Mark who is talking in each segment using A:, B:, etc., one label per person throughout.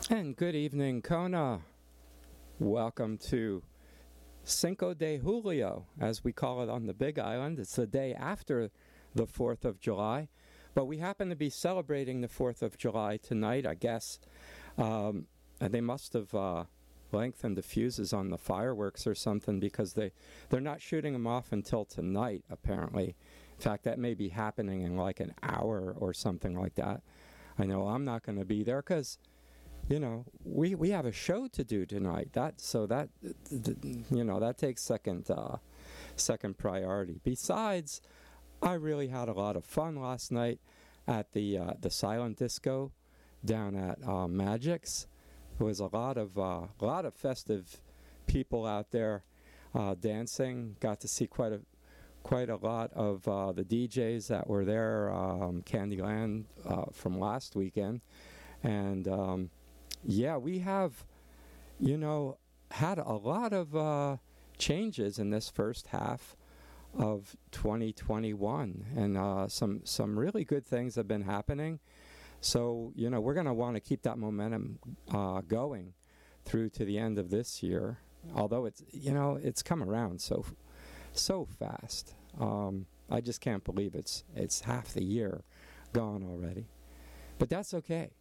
A: And good evening, Kona. Welcome to Cinco de Julio, as we call it on the Big Island. It's the day after the 4th of July, but we happen to be celebrating the 4th of July tonight, I guess. And they must have lengthened the fuses on the fireworks or something, because they're not shooting them off until tonight, apparently. In fact, that may be happening in like an hour or something like that. I know I'm not going to be there because, you know, we have a show to do tonight. That takes second priority. Besides, I really had a lot of fun last night at the silent disco down at Magic's. There was a lot of festive people out there dancing. Got to see quite a lot of the DJs that were there, Candyland from last weekend, and we have, had a lot of changes in this first half of 2021, and some really good things have been happening. So, we're going to want to keep that momentum going through to the end of this year, although it's come around so fast. I just can't believe it's half the year gone already. But that's okay.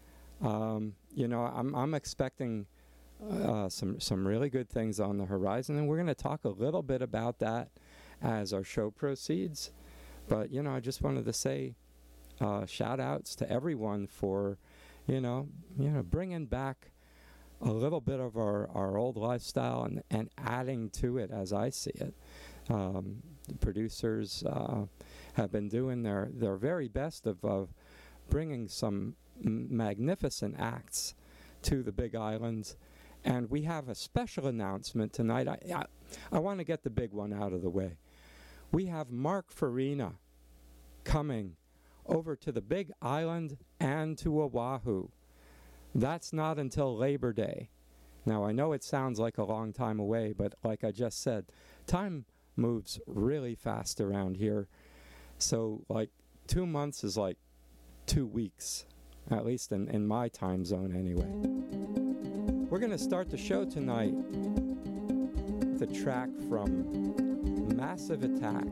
A: I'm expecting some really good things on the horizon, and we're going to talk a little bit about that as our show proceeds. But I just wanted to say shout outs to everyone for bringing back a little bit of our old lifestyle and adding to it as I see it. The producers have been doing their very best of bringing some magnificent acts to the Big Island, and we have a special announcement tonight. I want to get the big one out of the way. We have Mark Farina coming over to the Big Island and to Oahu. That's not until Labor Day. Now, I know it sounds like a long time away, but like I just said, time moves really fast around here. So, 2 months is like 2 weeks, at least in my time zone anyway. We're going to start the show tonight with a track from Massive Attack.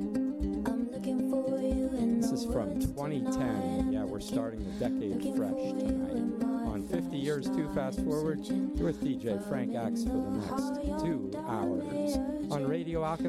A: This is from 2010. Yeah, we're starting the decade fresh tonight. On 50 Years Too Fast Forward, you're with DJ Frank Axe for the next 2 hours on Radio Alchemy.